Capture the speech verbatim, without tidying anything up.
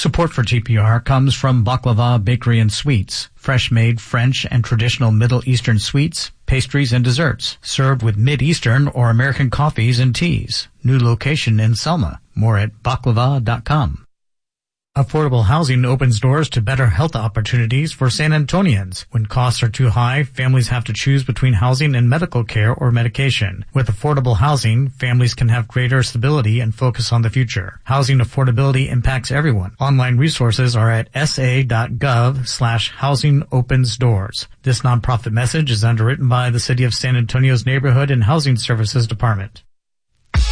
Support for T P R comes from Baklava Bakery and Sweets, fresh-made French and traditional Middle Eastern sweets, pastries, and desserts, served with Mid-Eastern or American coffees and teas. New location in Selma. More at baklava dot com. Affordable housing opens doors to better health opportunities for San Antonians. When costs are too high, families have to choose between housing and medical care or medication. With affordable housing, families can have greater stability and focus on the future. Housing affordability impacts everyone. Online resources are at sa.gov slash housing opens doors. This nonprofit message is underwritten by the City of San Antonio's Neighborhood and Housing Services Department.